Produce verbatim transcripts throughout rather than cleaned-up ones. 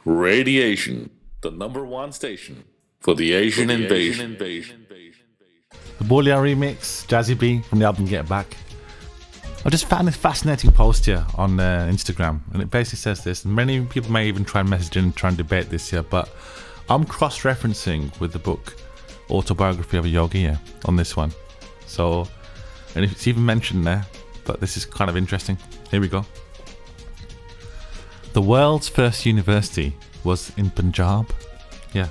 Radiation, the number one station for the Asian for the invasion. Asian invasion. The Boolean remix, Jazzy B from the album Get Back. I just found this fascinating post here on uh, Instagram, and it basically says this. And many people may even try and message in and try and debate this here, but I'm cross-referencing with the book Autobiography of a Yogi here on this one. So, and it's even mentioned there, but this is kind of interesting. Here we go. The world's first university was in Punjab. Yeah.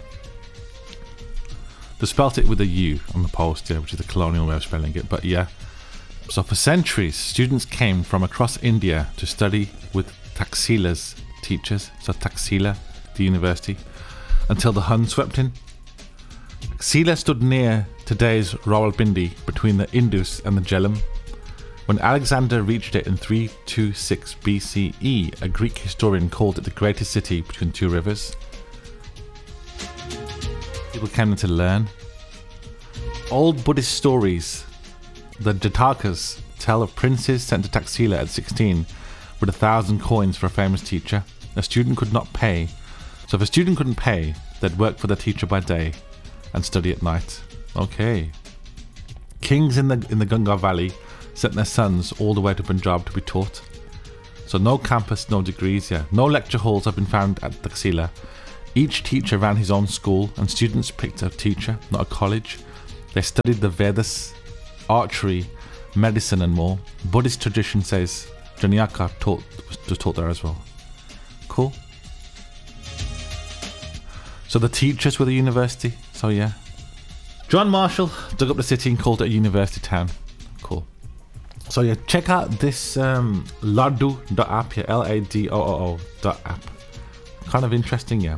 They spelt it with a U on the post, yeah, which is the colonial way of spelling it, but yeah. So for centuries, students came from across India to study with Taxila's teachers, so Taxila, the university, until the Huns swept in. Taxila stood near today's Rawalpindi, between the Indus and the Jhelum. When Alexander reached it in three twenty-six B C E, a Greek historian called it the greatest city between two rivers. People came there to learn. Old Buddhist stories, the Jatakas, tell of princes sent to Taxila at sixteen with a thousand coins for a famous teacher. A student could not pay, so if a student couldn't pay, they'd work for the teacher by day and study at night. Okay. Kings in the in the Ganga Valley sent their sons all the way to Punjab to be taught. So no campus, no degrees, yeah. No lecture halls have been found at Taxila. Each teacher ran his own school, and students picked a teacher, not a college. They studied the Vedas, archery, medicine and more. Buddhist tradition says Janyaka taught, was taught there as well. Cool. So the teachers were the university, so yeah. John Marshall dug up the city and called it a university town. Cool. So yeah, check out this um, Ladoo dot app, yeah, L A D O O O dot app. Kind of interesting, yeah.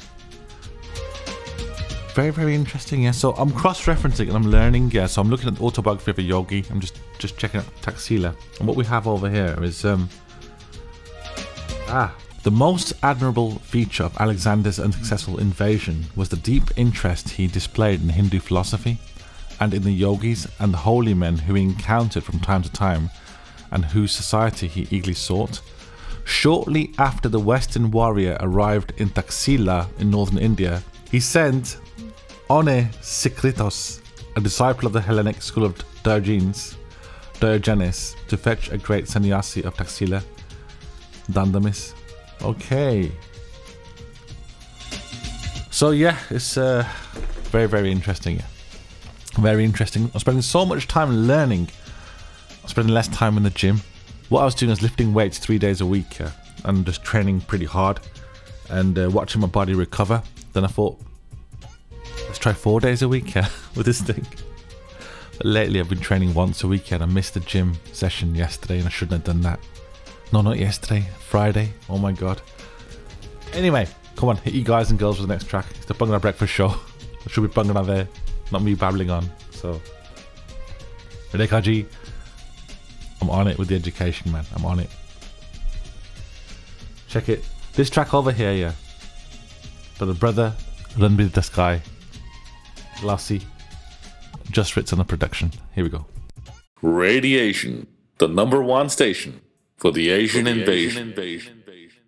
Very, very interesting, yeah. So I'm cross-referencing and I'm learning, yeah. So I'm looking at the Autobiography of a Yogi. I'm just, just checking out Taxila. And what we have over here is... um Ah... The most admirable feature of Alexander's unsuccessful invasion was the deep interest he displayed in Hindu philosophy and in the yogis and the holy men who he encountered from time to time and whose society he eagerly sought. Shortly after the Western warrior arrived in Taxila in northern India, he sent Onesicritus, a disciple of the Hellenic school of Diogenes, Diogenes, to fetch a great sannyasi of Taxila, Dandamis. Okay. So yeah, it's uh, very, very interesting. Yeah. Very interesting. I'm spending so much time learning. I'm spending less time in the gym. What I was doing is lifting weights three days a week uh, and just training pretty hard and uh, watching my body recover. Then I thought, let's try four days a week yeah, with this thing. But lately I've been training once a week and I missed the gym session yesterday and I shouldn't have done that. No, not yesterday. Friday. Oh my god. Anyway, come on, hit you guys and girls for the next track. It's the Bangla Breakfast Show. It should be Bangla there, not me babbling on. So, Redekaji, I'm on it with the education, man. I'm on it. Check it. This track over here, yeah. For the brother, Ranbir Daskai, Lassie, Just Ritz on the production. Here we go. Radiation, the number one station for the Asian, for the invasion. Asian invasion.